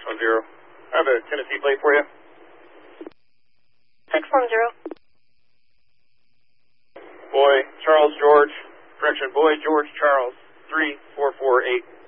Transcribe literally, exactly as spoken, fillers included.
one zero. I have a Tennessee plate for you. six one zero. Boy, Charles George. Correction, boy, George, Charles. three four four eight.